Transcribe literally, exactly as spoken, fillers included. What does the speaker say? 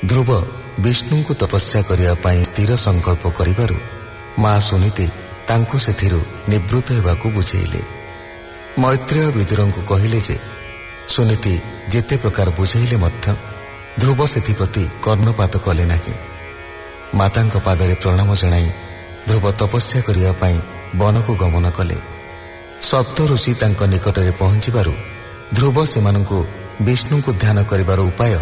ଧ୍ରୁବ ବିଷ୍ଣୁଙ୍କୁ ତପସ୍ୟା କରିବା ପାଇଁ ସ୍ଥିର ସଂକଳ୍ପ କରିବାରୁ ମା ସୁନୀତି ତାଙ୍କୁ ସେଥିରୁ ନିବୃତ୍ତ ହେବାକୁ ବୁଝେଇଲେ। ମୈତ୍ରେୟ ବିଦୁରଙ୍କୁ କହିଲେ ଯେ ସୁନୀତି ଯେତେ ପ୍ରକାର ବୁଝେଇଲେ ମଧ୍ୟ ଧ୍ରୁବ ସେଥିପ୍ରତି କର୍ଣ୍ଣପାତ କଲେ ନାହିଁ। ମାତାଙ୍କ ପାଦରେ ପ୍ରଣାମ ଜଣାଇ ଧ୍ରୁବ ତପସ୍ୟା କରିବା ପାଇଁ ବନକୁ ଗମନ କଲେ। ସପ୍ତ ଋଷି ତାଙ୍କ ନିକଟରେ ପହଞ୍ଚିବାରୁ ଧ୍ରୁବ ସେମାନଙ୍କୁ ବିଷ୍ଣୁଙ୍କୁ ଧ୍ୟାନ କରିବାର ଉପାୟ